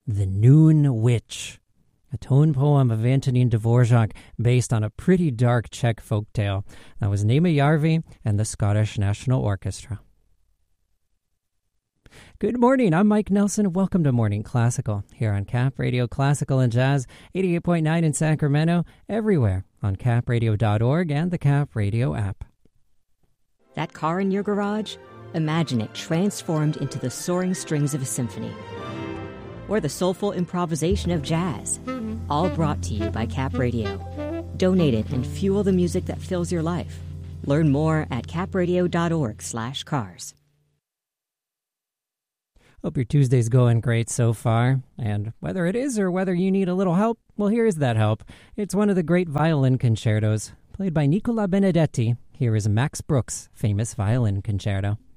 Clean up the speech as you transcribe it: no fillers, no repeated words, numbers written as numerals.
The Noon Witch, a tone poem of Antonin Dvorak based on a pretty dark Czech folktale. That was Nema Järvi and the Scottish National Orchestra. Good morning, I'm Mike Nelson. Welcome to Morning Classical here on Cap Radio Classical and Jazz, 88.9 in Sacramento, everywhere on capradio.org and the Cap Radio app. That car in your garage? Imagine it transformed into the soaring strings of a symphony. Or the soulful improvisation of jazz. All brought to you by Cap Radio. Donate it and fuel the music that fills your life. Learn more at capradio.org/cars. Hope your Tuesday's going great so far. And whether it is or whether you need a little help, well, here is that help. It's one of the great violin concertos, played by Nicola Benedetti. Here is Max Bruch's famous violin concerto.